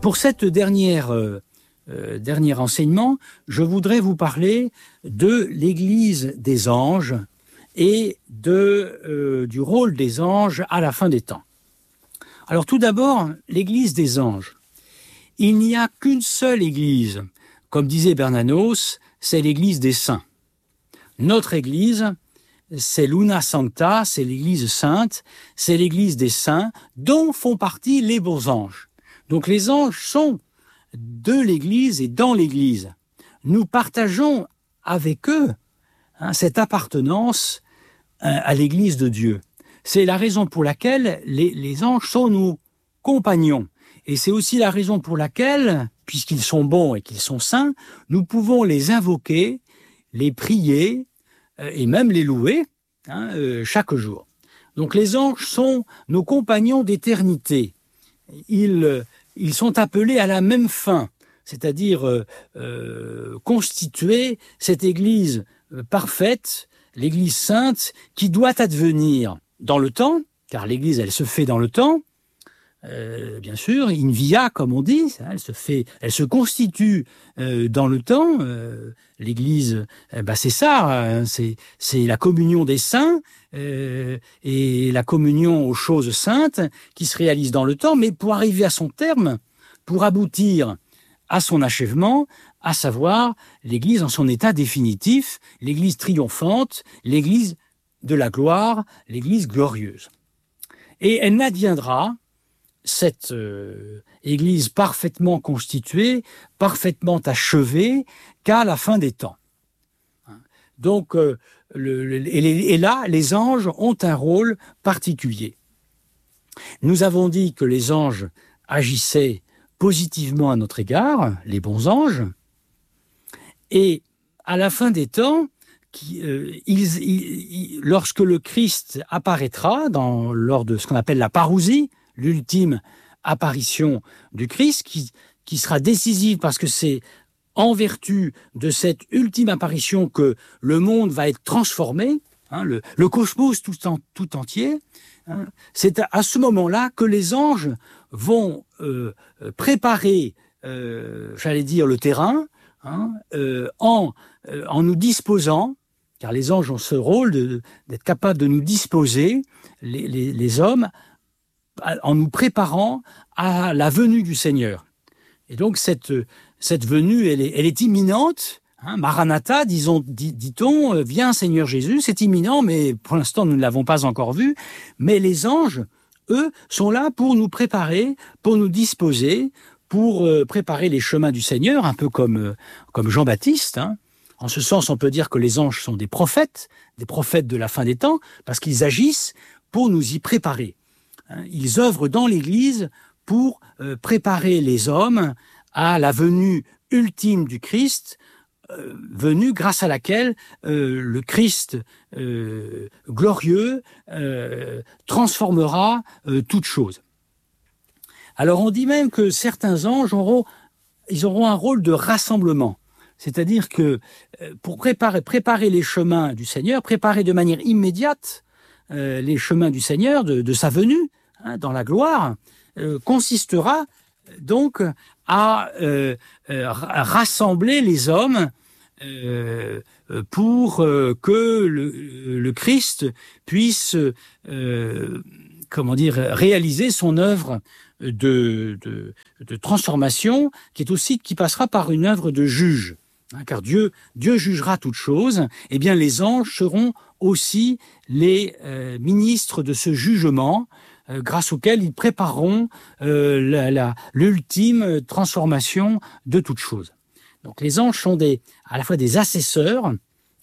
Pour cette dernier enseignement, je voudrais vous parler de l'Église des anges et du rôle des anges à la fin des temps. Alors tout d'abord, l'Église des anges. Il n'y a qu'une seule Église. Comme disait Bernanos, c'est l'Église des saints. Notre Église, c'est l'Una Sancta, c'est l'Église sainte, c'est l'Église des saints, dont font partie les beaux anges. Donc les anges sont de l'Église et dans l'Église. Nous partageons avec eux cette appartenance à l'Église de Dieu. C'est la raison pour laquelle les anges sont nos compagnons. Et c'est aussi la raison pour laquelle, puisqu'ils sont bons et qu'ils sont saints, nous pouvons les invoquer, les prier et même les louer chaque jour. Donc les anges sont nos compagnons d'éternité. Ils sont appelés à la même fin, c'est-à-dire constituer cette Église parfaite, l'Église sainte, qui doit advenir dans le temps, car l'Église, elle se fait dans le temps, bien sûr, in via, comme on dit, elle se constitue dans le temps. L'Église, c'est ça, c'est la communion des saints et la communion aux choses saintes qui se réalise dans le temps, mais pour arriver à son terme, pour aboutir à son achèvement, à savoir l'Église en son état définitif, l'Église triomphante, l'Église de la gloire, l'Église glorieuse. Et elle n'adviendra, cette Église parfaitement constituée, parfaitement achevée, qu'à la fin des temps. Donc, et là, les anges ont un rôle particulier. Nous avons dit que les anges agissaient positivement à notre égard, les bons anges, et à la fin des temps, lorsque le Christ apparaîtra lors de ce qu'on appelle la parousie, l'ultime apparition du Christ, qui sera décisive parce que c'est en vertu de cette ultime apparition que le monde va être transformé, le cosmos tout entier. C'est à ce moment-là que les anges vont préparer, le terrain, en nous disposant, car les anges ont ce rôle d'être capables de nous disposer, les hommes, en nous préparant à la venue du Seigneur. Et donc cette venue, elle est imminente. Maranatha, dit-on, viens Seigneur Jésus, c'est imminent, mais pour l'instant nous ne l'avons pas encore vu. Mais les anges, eux, sont là pour nous préparer, pour nous disposer, pour préparer les chemins du Seigneur, un peu comme Jean-Baptiste. En ce sens, on peut dire que les anges sont des prophètes de la fin des temps, parce qu'ils agissent pour nous y préparer. Ils œuvrent dans l'Église pour préparer les hommes à la venue ultime du Christ, venue grâce à laquelle le Christ glorieux transformera toute chose. Alors on dit même que certains anges auront un rôle de rassemblement, c'est-à-dire que pour préparer les chemins du Seigneur, préparer de manière immédiate les chemins du Seigneur, de sa venue dans la gloire, consistera donc à rassembler les hommes pour que le Christ puisse réaliser son œuvre de transformation qui passera par une œuvre de juge. Car Dieu jugera toutes choses, et bien les anges seront aussi les ministres de ce jugement, grâce auquel ils prépareront l'ultime transformation de toutes choses. Donc les anges sont à la fois des assesseurs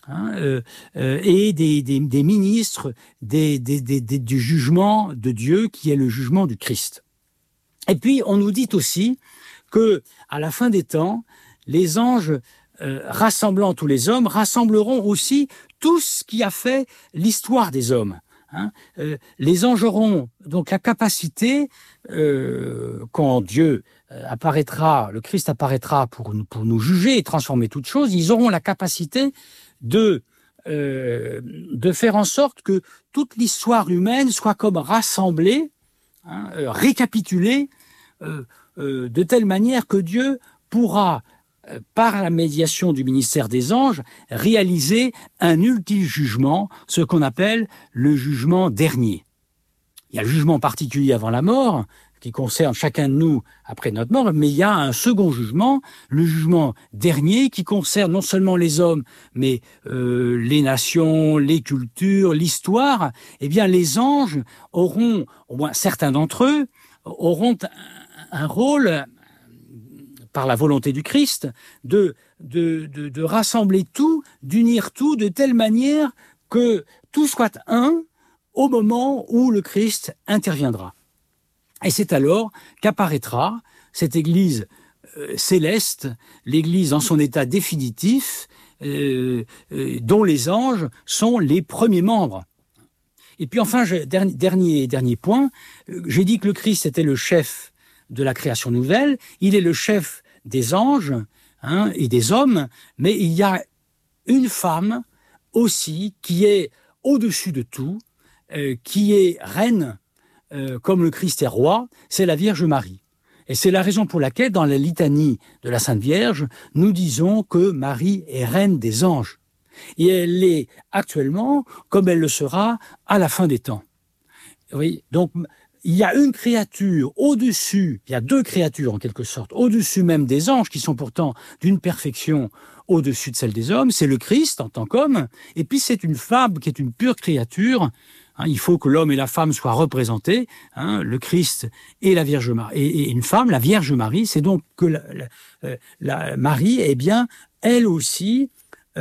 et des ministres du jugement de Dieu, qui est le jugement du Christ. Et puis on nous dit aussi que à la fin des temps, les anges rassemblant tous les hommes rassembleront aussi tout ce qui a fait l'histoire des hommes. Les anges auront donc la capacité, quand Dieu apparaîtra, le Christ apparaîtra pour nous juger et transformer toutes choses, ils auront la capacité de faire en sorte que toute l'histoire humaine soit comme rassemblée, récapitulée de telle manière que Dieu pourra, par la médiation du ministère des anges, réaliser un ultime jugement, ce qu'on appelle le jugement dernier. Il y a le jugement particulier avant la mort, qui concerne chacun de nous après notre mort, mais il y a un second jugement, le jugement dernier, qui concerne non seulement les hommes, mais les nations, les cultures, l'histoire. Eh bien, les anges auront, au moins certains d'entre eux, auront un rôle, par la volonté du Christ, de rassembler tout, d'unir tout, de telle manière que tout soit un au moment où le Christ interviendra. Et c'est alors qu'apparaîtra cette Église céleste, l'Église en son état définitif, dont les anges sont les premiers membres. Et puis enfin, dernier point, j'ai dit que le Christ était le chef de la création nouvelle, il est le chef des anges et des hommes, mais il y a une femme aussi qui est au-dessus de tout, qui est reine, comme le Christ est roi, c'est la Vierge Marie. Et c'est la raison pour laquelle, dans la litanie de la Sainte Vierge, nous disons que Marie est reine des anges. Et elle l'est actuellement, comme elle le sera à la fin des temps. Oui, donc il y a une créature au-dessus, il y a deux créatures en quelque sorte, au-dessus même des anges, qui sont pourtant d'une perfection au-dessus de celle des hommes, c'est le Christ en tant qu'homme, et puis c'est une femme qui est une pure créature. Il faut que l'homme et la femme soient représentés, le Christ et la Vierge Marie. Et une femme, la Vierge Marie, c'est donc que la Marie est bien, elle aussi,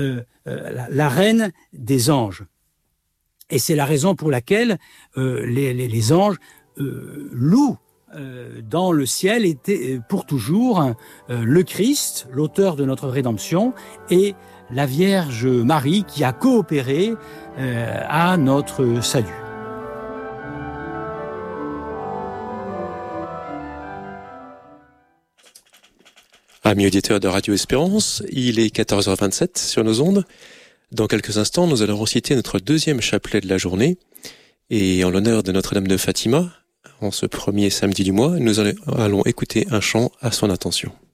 la reine des anges. Et c'est la raison pour laquelle les anges louent dans le ciel pour toujours le Christ, l'auteur de notre rédemption, et la Vierge Marie qui a coopéré à notre salut. Amis auditeurs de Radio Espérance, il est 14h27 sur nos ondes. Dans quelques instants, nous allons reciter notre deuxième chapelet de la journée. Et en l'honneur de Notre-Dame de Fatima, en ce premier samedi du mois, nous allons écouter un chant à son intention.